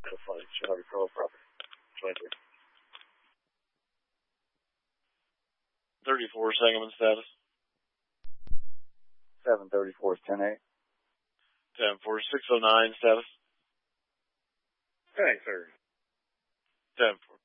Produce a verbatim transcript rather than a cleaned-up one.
So funny. Should have your property. twenty-three. thirty-four, Sangamon status. seven thirty-four is ten eight. ten four, six oh nine status. Thanks, sir. ten four.